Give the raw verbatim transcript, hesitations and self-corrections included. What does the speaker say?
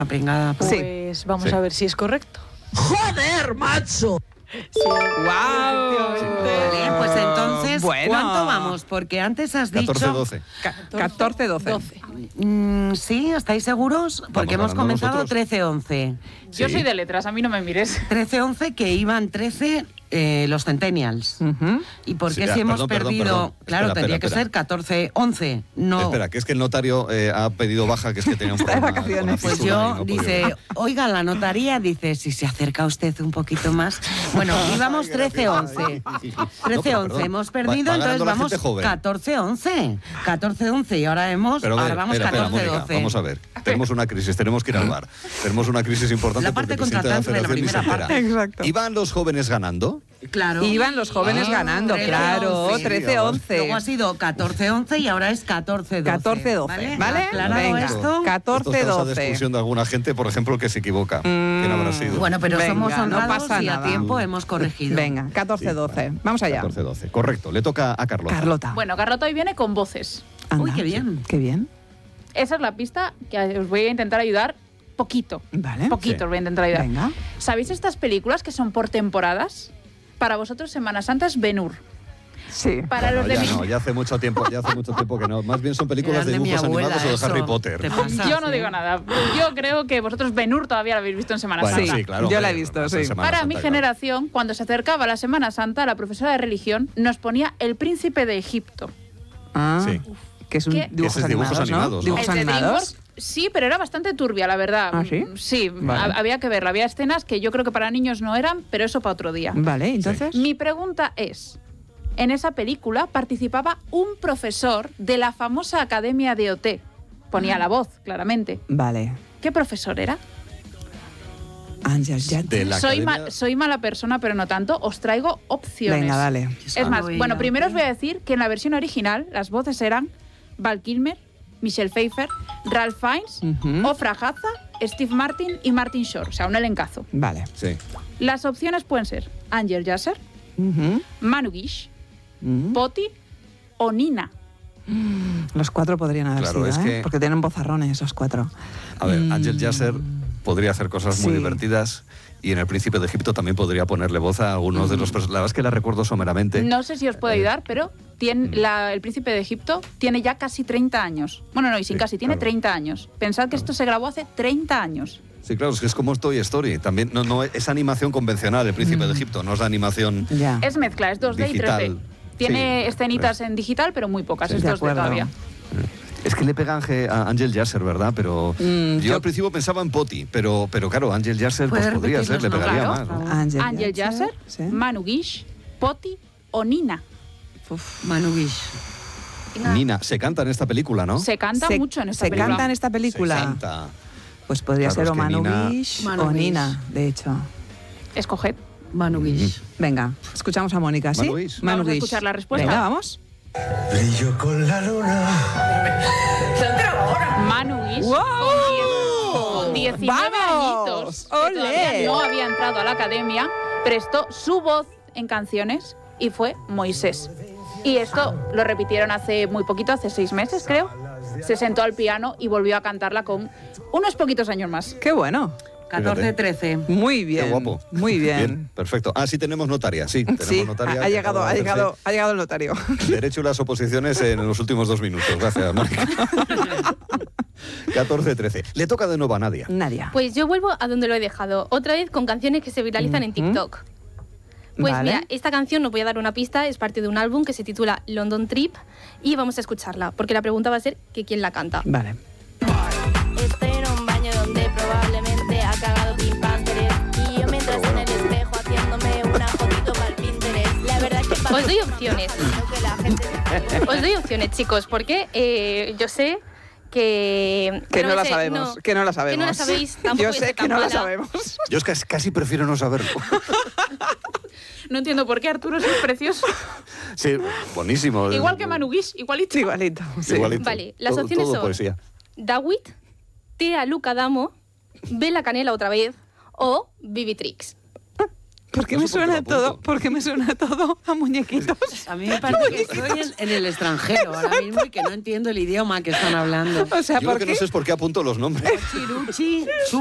Pringada. Pues sí. vamos sí. a ver si es correcto. ¡Joder, macho! Sí. ¡Guau! Vale, pues entonces, bueno. ¿cuánto vamos? Porque antes has dicho... catorce doce. catorce doce. Mm, ¿Sí? ¿Estáis seguros? Porque Vamos hemos comenzado nosotros. trece once. Yo Sí. soy de letras, a mí no me mires. trece once, que iban trece eh, los centennials. Uh-huh. ¿Y por qué Sí, si ah, hemos perdón, perdón, perdido? perdón. Claro, Espera, tendría espera, que ser catorce once. No. Espera, que es que el notario eh, ha pedido baja, que es que tenía un Está de problema. vacaciones. con Pues Azul y yo, no podía dice, venir. oiga, la notaría, dice, si se acerca usted un poquito más. Bueno, íbamos trece once. trece once, hemos perdido, Va- va entonces ganando la vamos gente joven. catorce once. catorce once y ahora hemos, Pero a ver, ahora vamos espera, espera, catorce Mónica, doce. vamos a ver. Tenemos una crisis, tenemos que ir al bar. Tenemos una crisis importante La parte porque el presidente de la contratante de la Federación ni se primera entera. parte. Exacto. ¿Iban los jóvenes ganando? Claro. Iban los jóvenes Ah, ganando, trece claro, once. trece once. Luego ha sido catorce once y ahora es catorce doce. catorce doce, ¿vale? Aclarado Venga, esto. catorce Esto es causa de doce. expulsión de alguna gente, por ejemplo, que se equivoca. ¿Quién habrá sido? Bueno, pero Venga, somos no honrados pasa y a nada. tiempo hemos corregido. Venga, catorce doce. Vamos allá. catorce doce. Correcto. Le toca a Carlota. Carlota. Bueno, Carlota hoy viene con voces. Anda. Uy, qué bien. Qué bien. Esa es la pista que os voy a intentar ayudar poquito. Vale. Poquito Sí. os voy a intentar ayudar. Venga. ¿Sabéis estas películas que son por temporadas? Para vosotros Semana Santa es Ben-Hur. Sí. Para Bueno, los de ya mi... no, ya hace mucho tiempo, ya hace mucho tiempo que no. Más bien son películas de Eran de mi dibujos abuela, animados o de eso. Harry ¿Te Potter. pasa? Yo no Sí. digo nada. Yo creo que vosotros Ben-Hur todavía lo habéis visto en Semana Bueno, Santa. sí, claro. Yo hombre, la he visto, no, sí. Semana Para Santa, mi claro. generación, cuando se acercaba la Semana Santa, la profesora de religión nos ponía El Príncipe de Egipto. Ah, Sí. que es un ¿Qué? dibujos Ese es dibujos animados, animados, ¿no? ¿no? Dibujos El de animados. DreamWorks, sí, pero era bastante turbia, la verdad. ¿Ah, sí? Sí, Vale. ha- había que verla. Había escenas que yo creo que para niños no eran, pero eso para otro día. Vale, entonces. Mi pregunta es, en esa película participaba un profesor de la famosa Academia de O T. Ponía la voz, claramente. Vale. ¿Qué profesor era? Ángel Jet. De la Soy, academia- ma- soy mala persona, pero no tanto. Os traigo opciones. Venga, dale. Es más, Solo bueno, ella. primero os voy a decir que en la versión original las voces eran Val Kilmer, Michelle Pfeiffer, Ralph Fiennes, Ujú. Ofra Haza, Steve Martin y Martin Short. O sea, un elencazo. Vale. Sí. Las opciones pueden ser Angel Yasser, Ujú. Manu Guish, Mm. Poti o Nina. Los cuatro podrían haber Claro, sido, es ¿eh? que- Porque tienen bozarrones esos cuatro. A ver, Mm. Ángel Yasser podría hacer cosas muy Sí. divertidas y en El Príncipe de Egipto también podría ponerle voz a algunos de los personajes. La verdad es que la recuerdo someramente. No sé si os puedo Eh, ayudar, pero tiene, la- el príncipe de Egipto tiene ya casi treinta años. Bueno, no, y sin Sí, casi, tiene claro. treinta años. Pensad que esto se grabó hace treinta años. Sí, claro, es que es como Toy Story. También no, no es animación convencional, El Príncipe de Egipto, no es la animación Ya. Es mezcla, es dos D digital. y tres D. Tiene Sí, escenitas en digital, pero muy pocas, Sí. es De dos D acuerdo. todavía. Es que le pega Ángel- a Ángel Yasser, ¿verdad? Pero Mm, yo, yo- al principio pensaba en Poti, pero, pero claro, Ángel Yasser pues ¿Puedes podría ser, le repetirlos, no? pegaría Claro. más. ¿no? Ángel, Angel Yasser, Sí. Manu Guish, Poti o Nina. Manu Guish. Nina, se canta en esta película, ¿no? Se canta Se- mucho en esta se película. canta en esta Se película. canta. Pues podría Claro, ser es o que Manu Nina- Guish Manu o Guish. Nina, de hecho. Escoged. Manu Guish. Venga, escuchamos a Mónica, ¿sí? Manu Guish. Vamos a Guish. escuchar la respuesta. Venga, vamos. Brillo con la luna. Manu Guish ¡Wow! con, diez- con diecinueve ¡Vamos! añitos, que ¡Olé! todavía no había entrado a la academia, prestó su voz en canciones y fue Moisés. Y esto lo repitieron hace muy poquito, hace seis meses creo. Se sentó al piano y volvió a cantarla con unos poquitos años más. Qué bueno. catorce trece. Muy bien. Qué guapo. Muy bien. Perfecto. Ah, sí tenemos notaria, sí. Tenemos Sí, notaria ha, ha que llegado, acaba ha de llegado, hacerse ha llegado el notario. Derecho y las oposiciones en los últimos dos minutos. Gracias, Mónica. catorce trece. Le toca de nuevo a Nadia. Nadia. Pues yo vuelvo a donde lo he dejado, otra vez con canciones que se viralizan en Ujú. TikTok. Pues Vale. mira, esta canción, os voy a dar una pista, es parte de un álbum que se titula London Trip y vamos a escucharla, porque la pregunta va a ser que quién la canta. Vale. Estoy en un baño donde probablemente ha cagado Pink Panther y yo mientras en el espejo haciéndome una fotito para el Pinterest. La verdad es que Os doy opciones. creo que la gente... Os doy opciones, chicos, porque eh, yo sé que... Que no, me la sé- sabemos, no, que no la sabemos. Que no la sabéis, tampoco Yo voy a sé ser que tan no la mala. sabemos. Yo es que casi prefiero no saberlo. No entiendo por qué Arturo es precioso. Sí, buenísimo. Igual que Manu Guish, igualito. Igualito. sí. Igualito. Vale, las Todo- opciones todo son- poesía. Dawit, Tea Luca Damo, Bella Canela otra vez o Vivitrix. ¿Por qué No me sé por qué suena lo apunto. todo? ¿Por qué me suena todo a muñequitos? A mí me parece que estoy en, en el extranjero ahora mismo y que no entiendo el idioma que están hablando. O sea, Yo lo ¿por que qué? no sé es por qué apunto los nombres. Chiruchi,